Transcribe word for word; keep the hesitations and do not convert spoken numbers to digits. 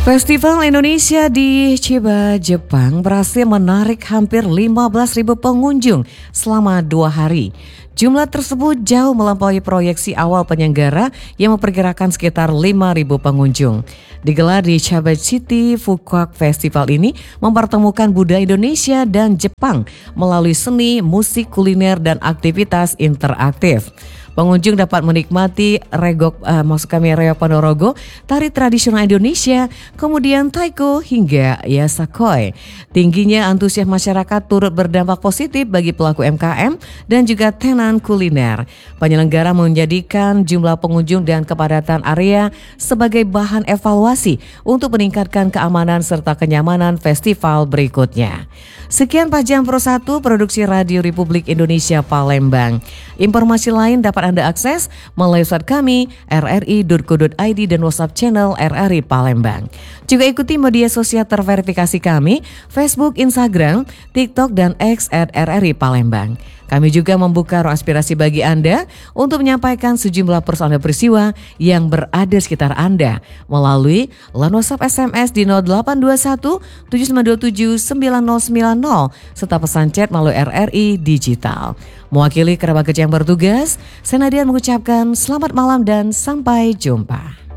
Festival Indonesia di Chiba, Jepang berhasil menarik hampir lima belas ribu pengunjung selama dua hari. Jumlah tersebut jauh melampaui proyeksi awal penyelenggara yang memperkirakan sekitar lima ribu pengunjung. Digelar di Chiba City, Fukuoka, festival ini mempertemukan budaya Indonesia dan Jepang melalui seni, musik, kuliner, dan aktivitas interaktif. Pengunjung dapat menikmati regok, uh, maksud kami reok Ponorogo, tari tradisional Indonesia, kemudian taiko hingga yasakoi. Tingginya antusias masyarakat turut berdampak positif bagi pelaku M K M dan juga tenan kuliner. Penyelenggara menjadikan jumlah pengunjung dan kepadatan area sebagai bahan evaluasi untuk meningkatkan keamanan serta kenyamanan festival berikutnya. Sekian Pajang Pro satu Produksi Radio Republik Indonesia Palembang. Informasi lain dapat Anda akses melalui website kami r r i dot co dot i d dan WhatsApp channel R R I Palembang. Juga ikuti media sosial terverifikasi kami, Facebook, Instagram, TikTok, dan X at R R I Palembang. Kami juga membuka ruang aspirasi bagi Anda untuk menyampaikan sejumlah persoalan peristiwa yang berada di sekitar Anda melalui line WhatsApp S M S di nol delapan dua satu tujuh sembilan dua tujuh sembilan nol sembilan nol serta pesan chat melalui R R I Digital. Mewakili kerabat kerja yang bertugas, saya Nadia mengucapkan selamat malam dan sampai jumpa.